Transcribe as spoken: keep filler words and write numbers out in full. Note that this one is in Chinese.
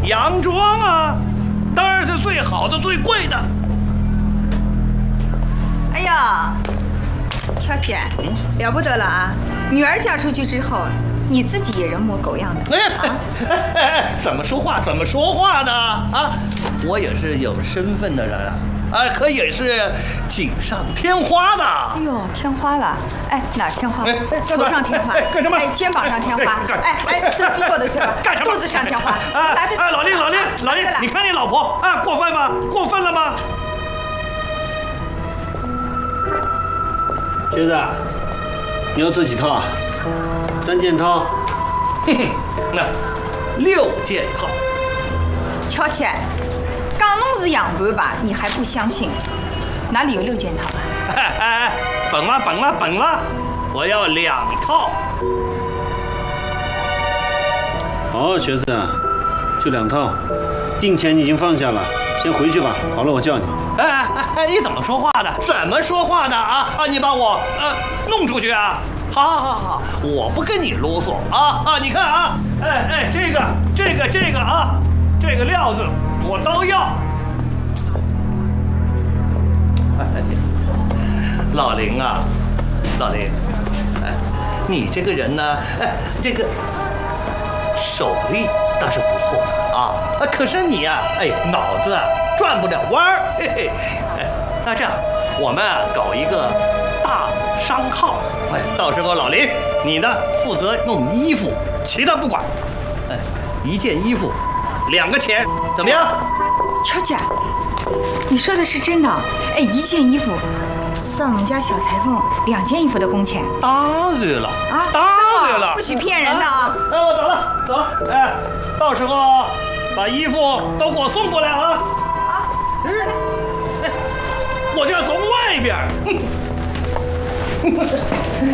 洋装啊，当然是最好的、最贵的。 哎呀，乔姐，了不得了啊！女儿嫁出去之后，你自己也人模狗样的啊！ 哎，怎么说话？怎么说话呢？啊，我也是有身份的人啊。 啊，可也是锦上添花的。 哎呦，添花了！哎，哪儿添花？头上添花， 干什么？ 哎，肩膀上添花，哎哎，四屁股的添花， 干什么？ 肚子上添花。 来，哎，老林，老林，老林，你看你老婆啊，过分吗？过分了吗？ 学子，你要做几套啊？三件套。 哼哼，那六件套。 乔姐。 刚弄是样板吧，你还不相信？哪里有六件套啊？ 哎哎，本了本了本了，我要两套。 好，学子，就两套，定钱你已经放下了，先回去吧。好了，我叫你。 哎哎哎，你怎么说话的？怎么说话的啊啊！你把我呃弄出去啊！好，好，好，好，我不跟你啰嗦啊啊！你看啊，哎哎，这个这个这个啊，这个料子。 我都要。老林啊，老林，哎，你这个人呢，哎，这个手艺倒是不错啊，可是你呀、啊，哎，脑子啊转不了弯儿，嘿嘿。哎，那这样，我们啊搞一个大商号，哎，到时候老林你呢负责弄衣服，其他不管，哎，一件衣服。 两个钱怎么样？ 乔姐，你说的是真的？哎，一件衣服算我们家小裁缝两件衣服的工钱。 当然了啊， 当然了， 不许骗人的啊！ 哎，我走了，走了。哎，到时候把衣服都给我送过来啊！ 好， 是。哎，我就要从外边。